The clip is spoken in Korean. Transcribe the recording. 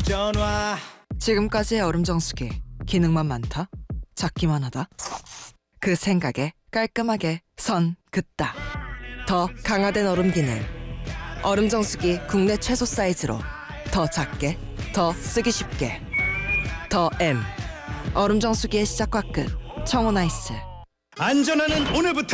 전화. 지금까지의 얼음 정수기 기능만 많다, 작기만 하다. 그 생각에 깔끔하게 선 긋다. 더 강화된 얼음 기능. 얼음 정수기 국내 최소 사이즈로 더 작게, 더 쓰기 쉽게. 더 M. 얼음 정수기의 시작과 끝. 청혼아이스. 안전하는 오늘부터